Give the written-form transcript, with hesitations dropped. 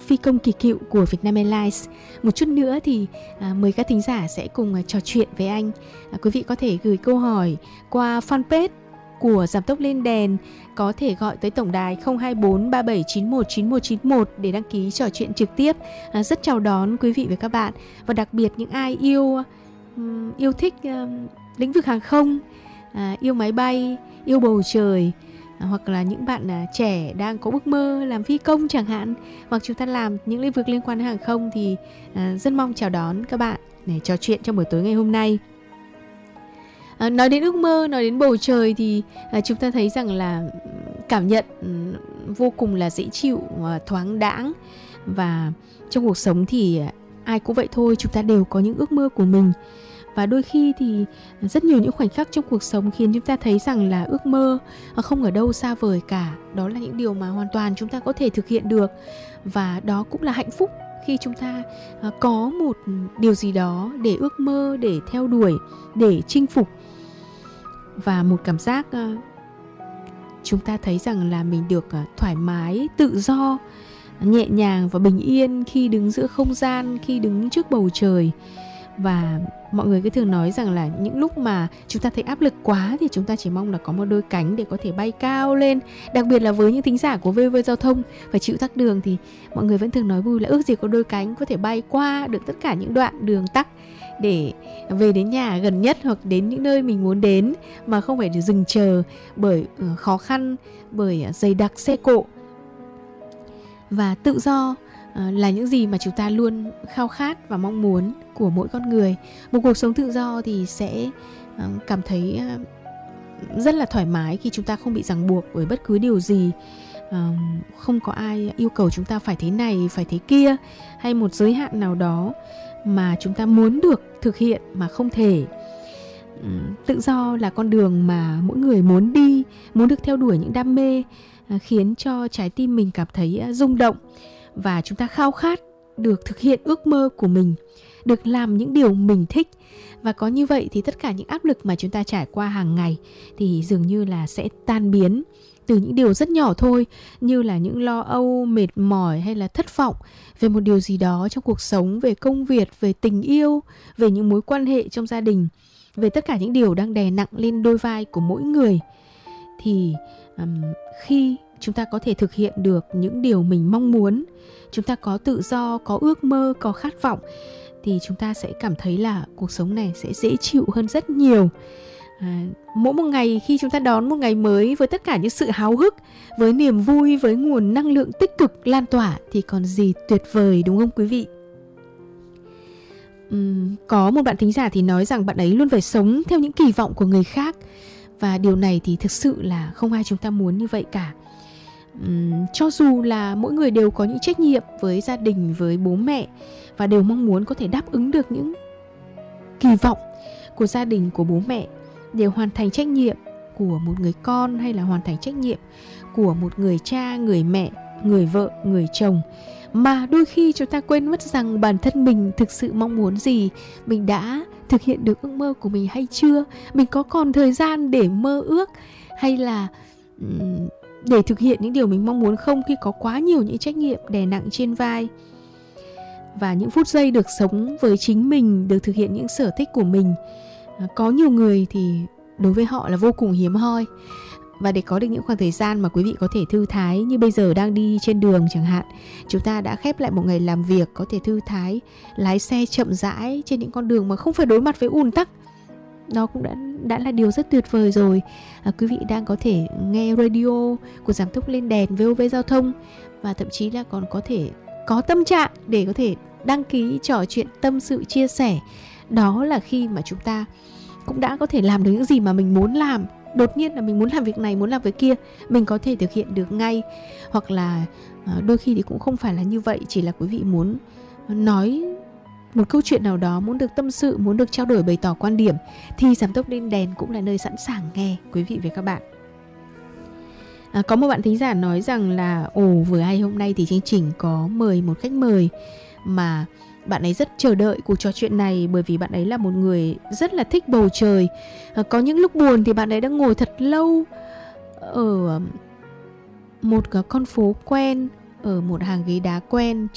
phi công kỳ cựu của Vietnam Airlines. Một chút nữa thì mời các thính giả sẽ cùng trò chuyện với anh. Quý vị có thể gửi câu hỏi qua fanpage của Giảm Tốc Lên Đèn, có thể gọi tới tổng đài 024 3791 9191 để đăng ký trò chuyện trực tiếp. Rất chào đón quý vị và các bạn, và đặc biệt những ai yêu thích lĩnh vực hàng không, yêu máy bay, yêu bầu trời, hoặc là những bạn trẻ đang có ước mơ làm phi công chẳng hạn, hoặc chúng ta làm những lĩnh vực liên quan đến hàng không, thì rất mong chào đón các bạn để trò chuyện trong buổi tối ngày hôm nay. Nói đến ước mơ, nói đến bầu trời thì chúng ta thấy rằng là cảm nhận vô cùng là dễ chịu, thoáng đãng. Và trong cuộc sống thì ai cũng vậy thôi, chúng ta đều có những ước mơ của mình. Và đôi khi thì rất nhiều những khoảnh khắc trong cuộc sống khiến chúng ta thấy rằng là ước mơ không ở đâu xa vời cả. Đó là những điều mà hoàn toàn chúng ta có thể thực hiện được. Và đó cũng là hạnh phúc khi chúng ta có một điều gì đó để ước mơ, để theo đuổi, để chinh phục. Và một cảm giác chúng ta thấy rằng là mình được thoải mái, tự do, nhẹ nhàng và bình yên khi đứng giữa không gian, khi đứng trước bầu trời. Và mọi người cứ thường nói rằng là những lúc mà chúng ta thấy áp lực quá thì chúng ta chỉ mong là có một đôi cánh để có thể bay cao lên. Đặc biệt là với những thính giả của VOV Giao thông phải chịu tắc đường thì mọi người vẫn thường nói vui là ước gì có đôi cánh có thể bay qua được tất cả những đoạn đường tắc để về đến nhà gần nhất, hoặc đến những nơi mình muốn đến mà không phải dừng chờ bởi khó khăn, bởi dày đặc xe cộ. Và tự do là những gì mà chúng ta luôn khao khát và mong muốn của mỗi con người. Một cuộc sống tự do thì sẽ cảm thấy rất là thoải mái khi chúng ta không bị ràng buộc bởi bất cứ điều gì. Không có ai yêu cầu chúng ta phải thế này, phải thế kia, hay một giới hạn nào đó mà chúng ta muốn được thực hiện mà không thể. Tự do là con đường mà mỗi người muốn đi, muốn được theo đuổi những đam mê khiến cho trái tim mình cảm thấy rung động. Và chúng ta khao khát được thực hiện ước mơ của mình, được làm những điều mình thích. Và có như vậy thì tất cả những áp lực mà chúng ta trải qua hàng ngày thì dường như là sẽ tan biến từ những điều rất nhỏ thôi, như là những lo âu, mệt mỏi hay là thất vọng về một điều gì đó trong cuộc sống, về công việc, về tình yêu, về những mối quan hệ trong gia đình, về tất cả những điều đang đè nặng lên đôi vai của mỗi người. Thì khi chúng ta có thể thực hiện được những điều mình mong muốn, chúng ta có tự do, có ước mơ, có khát vọng, thì chúng ta sẽ cảm thấy là cuộc sống này sẽ dễ chịu hơn rất nhiều. Mỗi một ngày khi chúng ta đón một ngày mới với tất cả những sự háo hức, với niềm vui, với nguồn năng lượng tích cực lan tỏa thì còn gì tuyệt vời, đúng không quý vị? Có một bạn thính giả thì nói rằng bạn ấy luôn phải sống theo những kỳ vọng của người khác. Và điều này thì thực sự là không ai chúng ta muốn như vậy cả. Cho dù là mỗi người đều có những trách nhiệm với gia đình, với bố mẹ, và đều mong muốn có thể đáp ứng được những kỳ vọng của gia đình, của bố mẹ, đều hoàn thành trách nhiệm của một người con, hay là hoàn thành trách nhiệm của một người cha, người mẹ, người vợ, người chồng. Mà đôi khi chúng ta quên mất rằng bản thân mình thực sự mong muốn gì, mình đã thực hiện được ước mơ của mình hay chưa, mình có còn thời gian để mơ ước hay là để thực hiện những điều mình mong muốn không, khi có quá nhiều những trách nhiệm đè nặng trên vai. Và những phút giây được sống với chính mình, được thực hiện những sở thích của mình, có nhiều người thì đối với họ là vô cùng hiếm hoi. Và để có được những khoảng thời gian mà quý vị có thể thư thái, như bây giờ đang đi trên đường chẳng hạn, chúng ta đã khép lại một ngày làm việc, có thể thư thái, lái xe chậm rãi trên những con đường mà không phải đối mặt với ùn tắc, đó cũng đã là điều rất tuyệt vời rồi. Quý vị đang có thể nghe radio của Giảm Tốc Lên Đèn VOV Giao thông, và thậm chí là còn có thể có tâm trạng để có thể đăng ký trò chuyện, tâm sự, chia sẻ. Đó là khi mà chúng ta cũng đã có thể làm được những gì mà mình muốn làm. Đột nhiên là mình muốn làm việc này, muốn làm việc kia, mình có thể thực hiện được ngay. Hoặc là đôi khi thì cũng không phải là như vậy, chỉ là quý vị muốn nói một câu chuyện nào đó, muốn được tâm sự, muốn được trao đổi, bày tỏ quan điểm, thì Giảm Tốc Lên Đèn cũng là nơi sẵn sàng nghe quý vị và các bạn. Có một bạn thính giả nói rằng là vừa hay hôm nay thì chương trình có mời một khách mời mà bạn ấy rất chờ đợi cuộc trò chuyện này, bởi vì bạn ấy là một người rất là thích bầu trời. Có những lúc buồn thì bạn ấy đã ngồi thật lâu ở một con phố quen, ở một hàng ghế đá quen